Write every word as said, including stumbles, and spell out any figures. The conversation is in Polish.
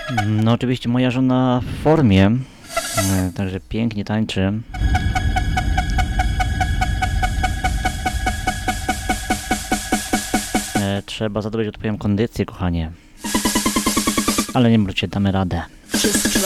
No oczywiście moja żona w formie, e, także pięknie tańczy. E, trzeba zadbać o twoją kondycję, kochanie. Ale nie mrucie, damy radę. Just